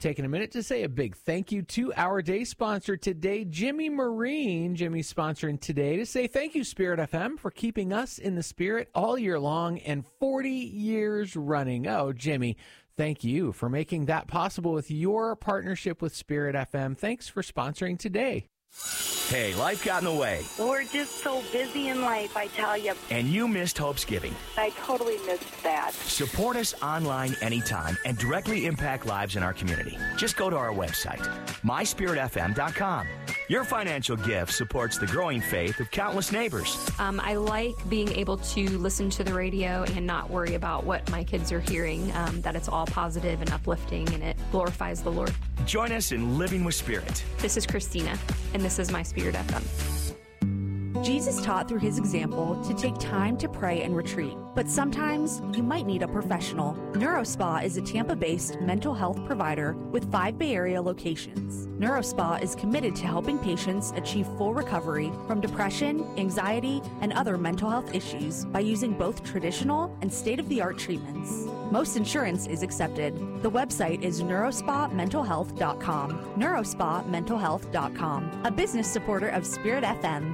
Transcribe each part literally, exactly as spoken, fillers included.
Taking a minute to say a big thank you to our day sponsor today, Jimmy Marine. Jimmy's sponsoring today to say thank you, Spirit F M, for keeping us in the Spirit all year long and forty years running. Oh, Jimmy, thank you for making that possible with your partnership with Spirit F M. Thanks for sponsoring today. Hey, life got in the way. We're just so busy in life, I tell you. And you missed Hope's Giving. I totally missed that. Support us online anytime and directly impact lives in our community. Just go to our website, my spirit f m dot com. Your financial gift supports the growing faith of countless neighbors. Um, I like being able to listen to the radio and not worry about what my kids are hearing, um, that it's all positive and uplifting and it glorifies the Lord. Join us in Living with Spirit. This is Christina, and this is my Spirit F M. Jesus taught through his example to take time to pray and retreat, but sometimes you might need a professional. NeuroSpa is a Tampa-based mental health provider with five Bay Area locations. NeuroSpa is committed to helping patients achieve full recovery from depression, anxiety, and other mental health issues by using both traditional and state-of-the-art treatments. Most insurance is accepted. The website is neurospa mental health dot com. neurospa mental health dot com, a business supporter of Spirit F M.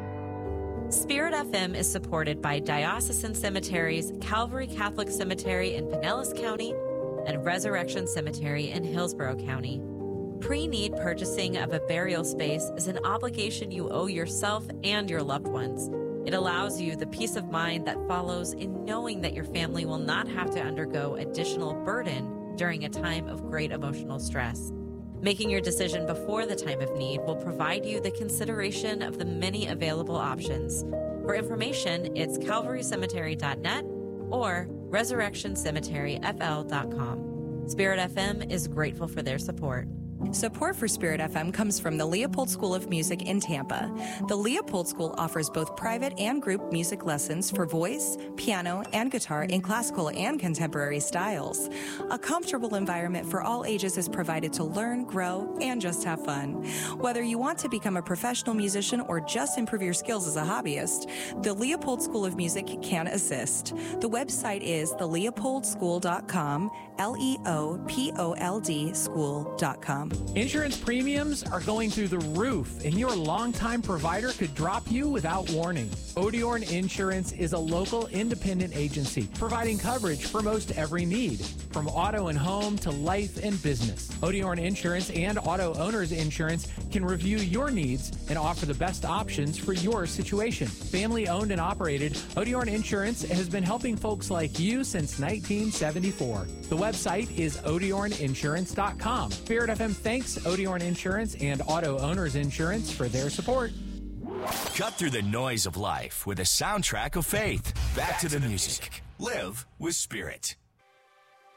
Spirit F M is supported by Diocesan Cemeteries, Calvary Catholic Cemetery in Pinellas County, and Resurrection Cemetery in Hillsborough County. Pre-need purchasing of a burial space is an obligation you owe yourself and your loved ones. It allows you the peace of mind that follows in knowing that your family will not have to undergo additional burden during a time of great emotional stress. Making your decision before the time of need will provide you the consideration of the many available options. For information, it's calvary cemetery dot net or resurrection cemetery f l dot com. Spirit F M is grateful for their support. Support for Spirit F M comes from the Leopold School of Music in Tampa. The Leopold School offers both private and group music lessons for voice, piano, and guitar in classical and contemporary styles. A comfortable environment for all ages is provided to learn, grow, and just have fun. Whether you want to become a professional musician or just improve your skills as a hobbyist, the Leopold School of Music can assist. The website is the leopold school dot com, L E O P O L D school dot com. Insurance premiums are going through the roof, and your longtime provider could drop you without warning. Odiorn Insurance is a local independent agency providing coverage for most every need, from auto and home to life and business. Odiorn Insurance and Auto Owners Insurance can review your needs and offer the best options for your situation. Family owned and operated, Odiorn Insurance has been helping folks like you since nineteen seventy-four. The website is odiorn insurance dot com. Spirit F M thanks Odiorn Insurance and Auto Owners Insurance for their support. Cut through the noise of life with a soundtrack of faith. Back, Back to, to the, the music. music. Live with Spirit.